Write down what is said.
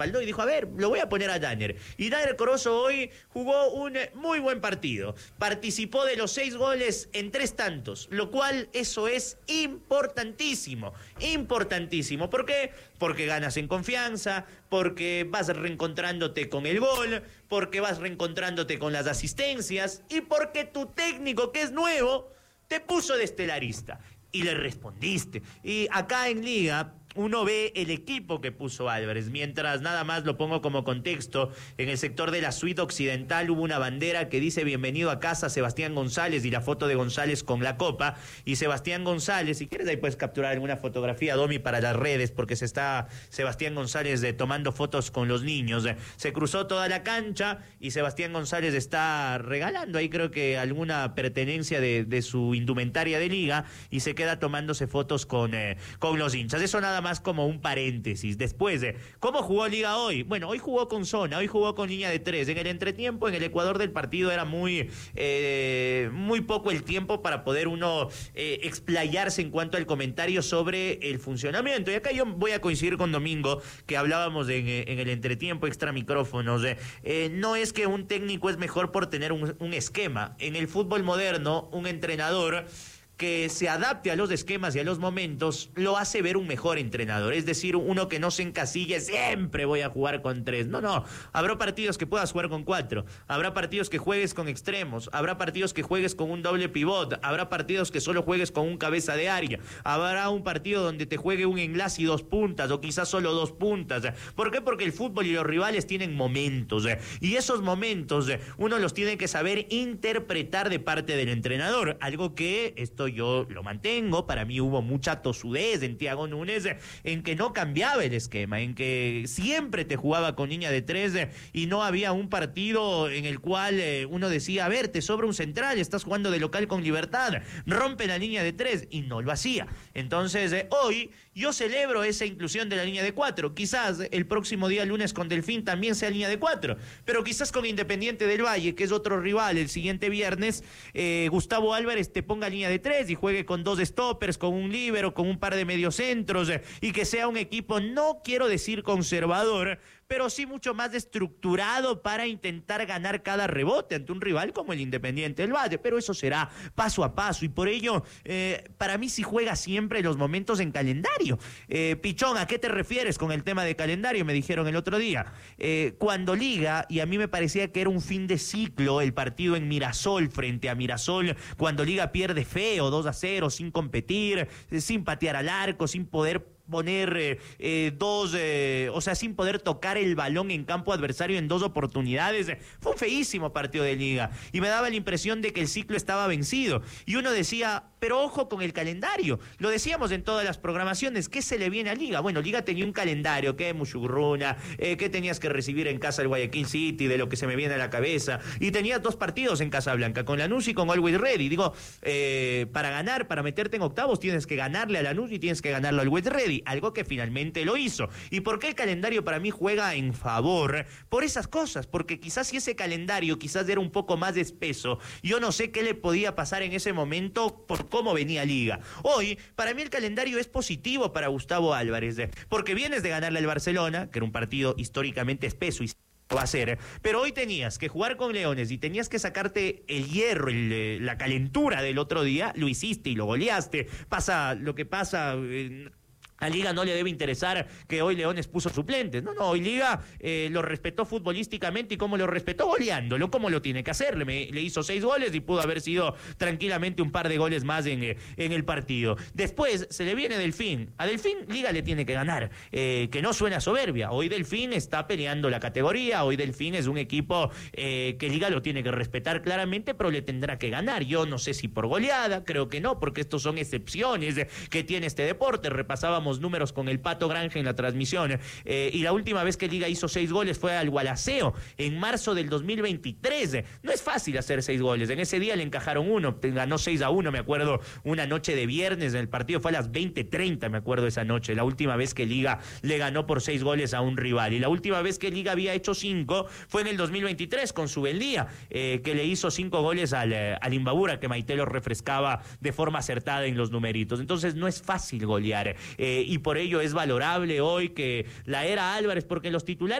y dijo, a ver, lo voy a poner a Danner. Y Danner Corozo hoy jugó un muy buen partido. Participó de los 6 goles en 3 tantos, lo cual eso es importantísimo, importantísimo. ¿Por qué? Porque ganas en confianza, porque vas reencontrándote con el gol, porque vas reencontrándote con las asistencias y porque tu técnico, que es nuevo, te puso de estelarista. Y le respondiste. Y acá en Liga uno ve el equipo que puso Álvarez, mientras nada más lo pongo como contexto, en el sector de la suite occidental hubo una bandera que dice bienvenido a casa Sebastián González y la foto de González con la copa, y Sebastián González, si quieres ahí puedes capturar alguna fotografía, Domi, para las redes, porque se está Sebastián González tomando fotos con los niños, se cruzó toda la cancha y Sebastián González está regalando ahí creo que alguna pertenencia de su indumentaria de Liga y se queda tomándose fotos con los hinchas. Eso nada más como un paréntesis. Después, ¿cómo jugó Liga hoy? Bueno, hoy jugó con zona, hoy jugó con línea de 3. En el entretiempo, en el Ecuador del partido era muy poco el tiempo para poder uno explayarse en cuanto al comentario sobre el funcionamiento. Y acá yo voy a coincidir con Domingo, que hablábamos en el entretiempo, extra micrófonos. No es que un técnico es mejor por tener un esquema. En el fútbol moderno, un entrenador que se adapte a los esquemas y a los momentos, lo hace ver un mejor entrenador. Es decir, uno que no se encasille, siempre voy a jugar con 3. No. Habrá partidos que puedas jugar con 4. Habrá partidos que juegues con extremos. Habrá partidos que juegues con un doble pivot. Habrá partidos que solo juegues con un cabeza de área. Habrá un partido donde te juegue un enlace y 2 puntas, o quizás solo 2 puntas. ¿Por qué? Porque el fútbol y los rivales tienen momentos. Y esos momentos uno los tiene que saber interpretar de parte del entrenador. Algo que yo lo mantengo. Para mí hubo mucha tosudez en Thiago Núñez, en que no cambiaba el esquema, en que siempre te jugaba con línea de 3 y no había un partido en el cual uno decía, a ver, te sobra un central, estás jugando de local con Libertad, rompe la línea de 3, y no lo hacía. Entonces, hoy yo celebro esa inclusión de la línea de 4. Quizás el próximo día lunes con Delfín también sea línea de 4, pero quizás con Independiente del Valle, que es otro rival, el siguiente viernes, Gustavo Álvarez te ponga línea de 3 y juegue con 2 stoppers, con un líbero, con un par de mediocentros, y que sea un equipo, no quiero decir conservador, pero sí mucho más estructurado para intentar ganar cada rebote ante un rival como el Independiente del Valle, pero eso será paso a paso, y por ello, para mí sí juega siempre los momentos en calendario. Pichón, ¿a qué te refieres con el tema de calendario? Me dijeron el otro día. Cuando Liga, y a mí me parecía que era un fin de ciclo el partido en Mirasol frente a Mirasol, cuando Liga pierde feo, 2-0, sin competir, sin patear al arco, sin poder poner sin poder tocar el balón en campo adversario en 2 oportunidades. Fue un feísimo partido de Liga y me daba la impresión de que el ciclo estaba vencido, y uno decía, pero ojo con el calendario. Lo decíamos en todas las programaciones, ¿qué se le viene a Liga? Bueno, Liga tenía un calendario, que Mushurruna, que tenías que recibir en casa el Guayaquil City, de lo que se me viene a la cabeza, y tenías 2 partidos en Casablanca, con Lanús y con Always Ready. Digo, para ganar, para meterte en octavos, tienes que ganarle a Lanús y tienes que ganarlo al Always Ready, algo que finalmente lo hizo. ¿Y por qué el calendario para mí juega en favor? Por esas cosas, porque quizás si ese calendario quizás era un poco más espeso, yo no sé qué le podía pasar en ese momento por cómo venía Liga. Hoy, para mí el calendario es positivo para Gustavo Álvarez, porque vienes de ganarle al Barcelona, que era un partido históricamente espeso y va a ser, pero hoy tenías que jugar con Leones y tenías que sacarte el hierro, la calentura del otro día, lo hiciste y lo goleaste. Pasa lo que pasa. A Liga no le debe interesar que hoy Leones puso suplentes. No, hoy Liga lo respetó futbolísticamente, y cómo lo respetó, goleándolo, como lo tiene que hacer. Le hizo 6 goles y pudo haber sido tranquilamente un par de goles más en el partido. Después se le viene Delfín. A Delfín Liga le tiene que ganar. Que no suena soberbia. Hoy Delfín está peleando la categoría. Hoy Delfín es un equipo que Liga lo tiene que respetar claramente, pero le tendrá que ganar. Yo no sé si por goleada, creo que no, porque estos son excepciones que tiene este deporte. Repasábamos números con el Pato Granja en la transmisión, y la última vez que Liga hizo 6 goles fue al Gualaceo en marzo del 2023. No es fácil hacer 6 goles. En ese día le encajaron 1, ganó 6-1, me acuerdo, una noche de viernes. En el partido fue a las 20:30, me acuerdo esa noche, la última vez que Liga le ganó por 6 goles a un rival. Y la última vez que Liga había hecho 5 fue en el 2023 con Subeldía, que le hizo 5 goles al Imbabura, que Maite lo refrescaba de forma acertada en los numeritos. Entonces no es fácil golear. y por ello es valorable hoy que la era Álvarez, porque los titulares